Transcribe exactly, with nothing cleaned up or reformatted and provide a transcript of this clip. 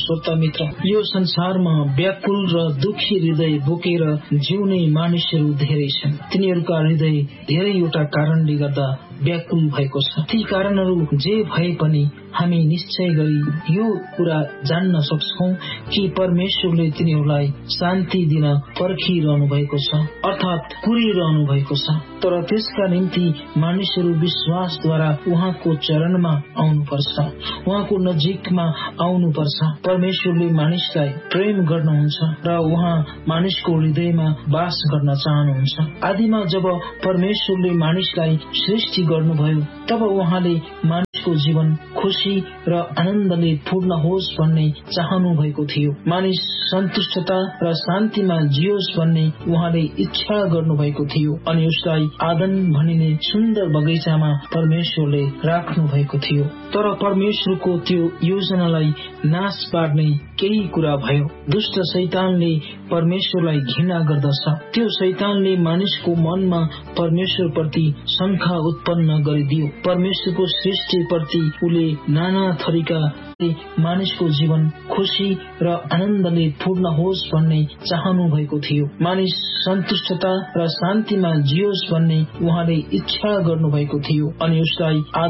श्रोता मित्र, यो संसारमा व्याकुल र दुखी हृदय बोकेर जिउने मानिसहरू धेरै छन्। तिनीहरूका हृदय धेरैवटा कारणले गर्दा व्याकुल भएको छ। ती कारणहरू जे भए पनि हामी निश्चय गरी यो कुरा जान्न सक्छौं कि परमेश्वरले तिनीहरूलाई शान्ति दिन पर्खिरहनु भएको छ, अर्थात कुरिरहनु भएको छ। तर त्यसका निम्ति मानिसहरू विश्वासद्वारा उहाँको चरणमा आउनुपर्छ, उहाँको नजिकमा आउनुपर्छ। परमेश्वरले मानिसलाई प्रेम गर्नुहुन्छ र उहाँ मानिसको हृदयमा वास गर्न चाहनुहुन्छ। आदिमा जब परमेश्वरले मानिसलाई सृष्टि गर्नुभयो तब उहाँले मानिसको जीवन खुशी र आनन्दले पूर्ण होस् भन्ने चाहनु भएको थियो। मानिस सन्तुष्टता र शान्तिमा जियोस् भन्ने उहाँले इच्छा गर्नुभएको थियो अनि उसलाई आदन भनिने सुन्दर बगैँचामा परमेश्वरले राख्नु भएको थियो। तर परमेश्वरको त्यो योजनालाई नाश पार्ने केही कुरा भयो। दुष्ट शैतानले परमेश्वरलाई घृणा गर्दछ। त्यो शैतानले मानिसको मनमा परमेश्वर प्रति शंका उत्पन्न गरिदियो। परमेश्वरको सृष्टि प्रति उले नाना थरीका मानिसको जीवन खुशी र आनन्दले पूर्ण होस् भन्ने चाहनु भएको थियो। मानिस सन्तुष्टता र शान्तिमा जियोस् भन्ने उहाँले इच्छा गर्नुभएको थियो अनि उसलाई